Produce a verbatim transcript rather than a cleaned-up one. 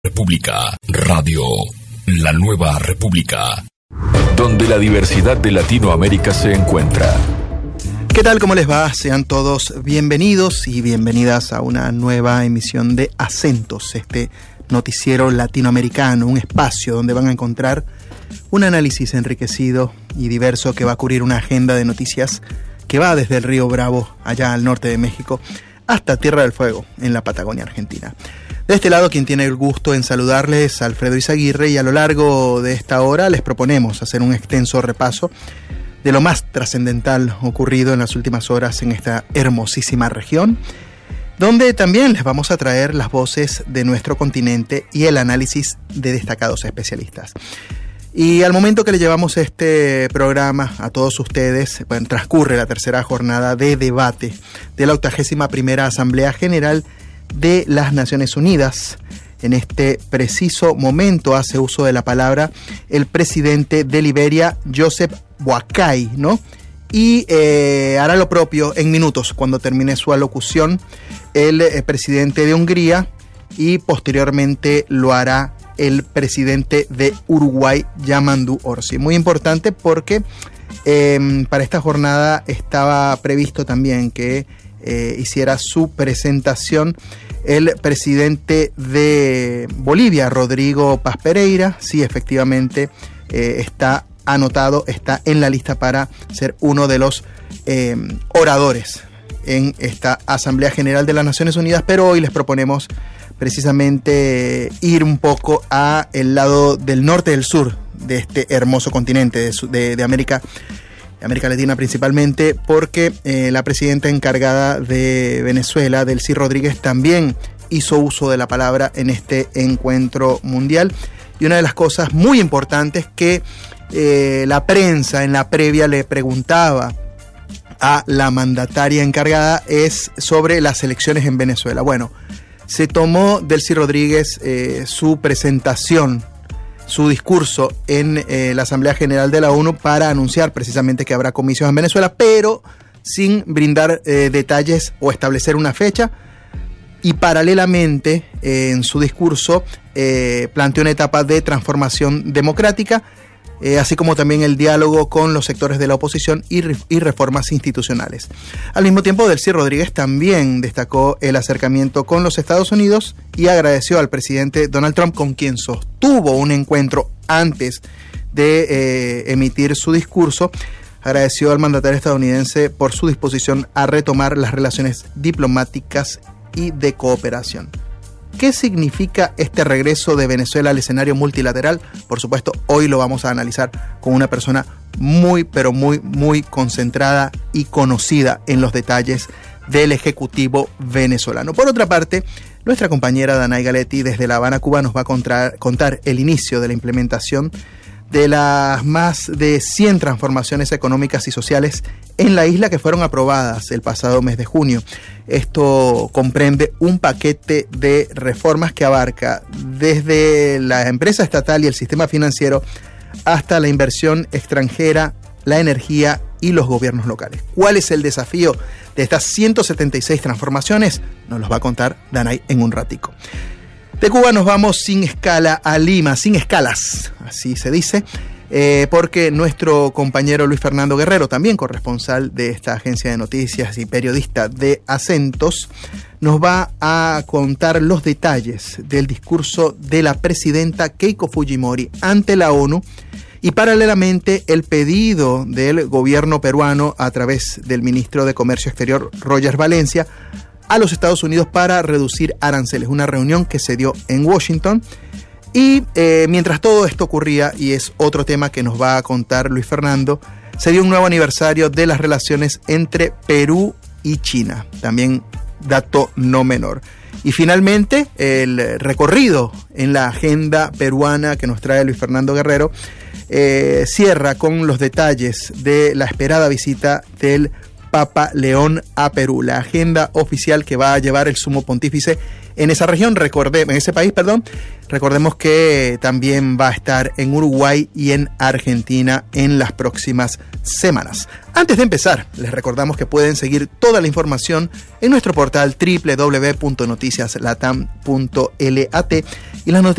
República Radio, la nueva República, donde la diversidad de Latinoamérica se encuentra. ¿Qué tal? ¿Cómo les va? Sean todos bienvenidos y bienvenidas a una nueva emisión de Acentos, este noticiero latinoamericano, un espacio donde van a encontrar un análisis enriquecido y diverso que va a cubrir una agenda de noticias que va desde el Río Bravo, allá al norte de México, hasta Tierra del Fuego, en la Patagonia Argentina. De este lado, quien tiene el gusto en saludarles, Alfredo Izaguirre, y a lo largo de esta hora les proponemos hacer un extenso repaso de lo más trascendental ocurrido en las últimas horas en esta hermosísima región, donde también les vamos a traer las voces de nuestro continente y el análisis de destacados especialistas. Y al momento que le llevamos este programa a todos ustedes, bueno, transcurre la tercera jornada de debate de la octagésima primera Asamblea General de las Naciones Unidas. En este preciso momento hace uso de la palabra el presidente de Liberia, Joseph Boakai, ¿no? Y eh, hará lo propio en minutos cuando termine su alocución el eh, presidente de Hungría, y posteriormente lo hará el presidente de Uruguay, Yamandu Orsi. Muy importante porque eh, para esta jornada estaba previsto también que eh, hiciera su presentación el presidente de Bolivia, Rodrigo Paz Pereira. Sí, efectivamente eh, está anotado, está en la lista para ser uno de los eh, oradores en esta Asamblea General de las Naciones Unidas, pero hoy les proponemos precisamente ir un poco a el lado del norte del sur de este hermoso continente de, de, de América, de América Latina principalmente, porque eh, la presidenta encargada de Venezuela, Delcy Rodríguez, también hizo uso de la palabra en este encuentro mundial. Y una de las cosas muy importantes que eh, la prensa en la previa le preguntaba a la mandataria encargada es sobre las elecciones en Venezuela. Bueno, se tomó Delcy Rodríguez eh, su presentación, su discurso en eh, la Asamblea General de la ONU para anunciar precisamente que habrá comicios en Venezuela, pero sin brindar eh, detalles o establecer una fecha. Y paralelamente, eh, en su discurso, eh, planteó una etapa de transformación democrática, eh, así como también el diálogo con los sectores de la oposición y, re- y reformas institucionales. Al mismo tiempo, Delcy Rodríguez también destacó el acercamiento con los Estados Unidos y agradeció al presidente Donald Trump, con quien sostuvo un encuentro antes de eh, emitir su discurso. Agradeció al mandatario estadounidense por su disposición a retomar las relaciones diplomáticas y de cooperación. ¿Qué significa este regreso de Venezuela al escenario multilateral? Por supuesto, hoy lo vamos a analizar con una persona muy, pero muy, muy concentrada y conocida en los detalles del Ejecutivo venezolano. Por otra parte, nuestra compañera Danay Galetti desde La Habana, Cuba, nos va a contar, contar el inicio de la implementación de las más de cien transformaciones económicas y sociales en la isla que fueron aprobadas el pasado mes de junio. Esto comprende un paquete de reformas que abarca desde la empresa estatal y el sistema financiero hasta la inversión extranjera, la energía y los gobiernos locales. ¿Cuál es el desafío de estas ciento setenta y seis transformaciones? Nos los va a contar Danay en un ratico. De Cuba nos vamos sin escala a Lima, sin escalas, así se dice, eh, porque nuestro compañero Luis Fernando Guerrero, también corresponsal de esta agencia de noticias y periodista de Acentos, nos va a contar los detalles del discurso de la presidenta Keiko Fujimori ante la ONU y paralelamente el pedido del gobierno peruano a través del ministro de Comercio Exterior, Roger Valencia, a los Estados Unidos para reducir aranceles. Una reunión que se dio en Washington. Y eh, mientras todo esto ocurría, y es otro tema que nos va a contar Luis Fernando, se dio un nuevo aniversario de las relaciones entre Perú y China. También dato no menor. Y finalmente, el recorrido en la agenda peruana que nos trae Luis Fernando Guerrero eh, cierra con los detalles de la esperada visita del Papa León a Perú, la agenda oficial que va a llevar el sumo pontífice en esa región, recordemos, en ese país, perdón. Recordemos que también va a estar en Uruguay y en Argentina en las próximas semanas. Antes de empezar, les recordamos que pueden seguir toda la información en nuestro portal doble u doble u doble u punto noticias latam punto lat y las noticias